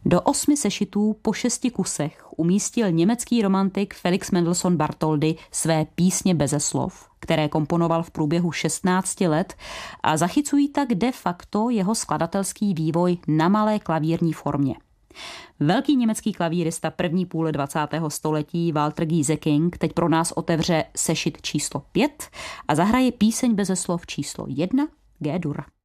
Do 8 sešitů po 6 kusech umístil německý romantik Felix Mendelssohn Bartholdy své písně beze slov, které komponoval v průběhu 16 let a zachycují tak de facto jeho skladatelský vývoj na malé klavírní formě. Velký německý klavírista první půle 20. století Walter Gieseking teď pro nás otevře sešit číslo 5 a zahraje píseň beze slov číslo 1 G-dur.